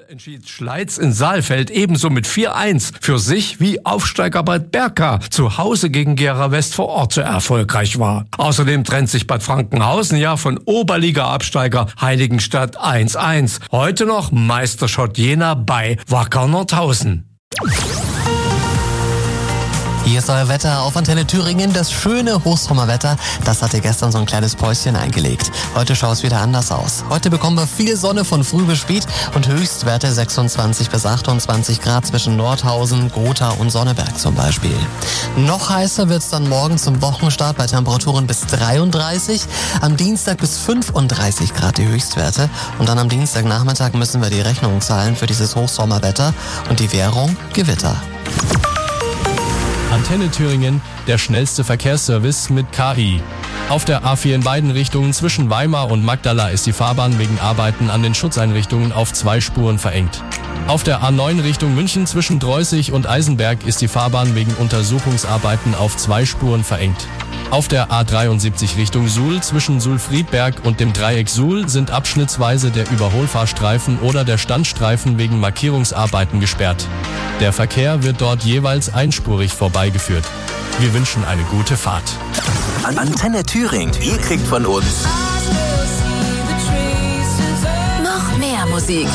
Entschied Schleiz in Saalfeld ebenso mit 4:1 für sich wie Aufsteiger Bad Berka zu Hause gegen Gera West vor Ort so erfolgreich war. Außerdem trennt sich Bad Frankenhausen ja von Oberliga-Absteiger Heiligenstadt 1:1. Heute noch Meisterschott Jena bei Wacker Nordhausen. Hier ist euer Wetter auf Antenne Thüringen. Das schöne Hochsommerwetter, das hatte gestern so ein kleines Päuschen eingelegt. Heute schaut es wieder anders aus. Heute bekommen wir viel Sonne von früh bis spät und Höchstwerte 26 bis 28 Grad zwischen Nordhausen, Gotha und Sonneberg zum Beispiel. Noch heißer wird es dann morgen zum Wochenstart bei Temperaturen bis 33. Am Dienstag bis 35 Grad die Höchstwerte. Und dann am Dienstagnachmittag müssen wir die Rechnung zahlen für dieses Hochsommerwetter und die Währung Gewitter. Antenne Thüringen, der schnellste Verkehrsservice mit KI. Auf der A4 in beiden Richtungen zwischen Weimar und Magdala ist die Fahrbahn wegen Arbeiten an den Schutzeinrichtungen auf 2 Spuren verengt. Auf der A9 Richtung München zwischen Dreußig und Eisenberg ist die Fahrbahn wegen Untersuchungsarbeiten auf 2 Spuren verengt. Auf der A73 Richtung Suhl zwischen Suhl-Friedberg und dem Dreieck Suhl sind abschnittsweise der Überholfahrstreifen oder der Standstreifen wegen Markierungsarbeiten gesperrt. Der Verkehr wird dort jeweils einspurig vorbeigeführt. Wir wünschen eine gute Fahrt. Antenne Thüringen, ihr kriegt von uns noch mehr Musik.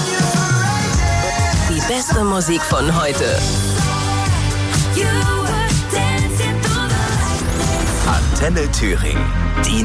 Die beste Musik von heute. Antenne Thüringen. Die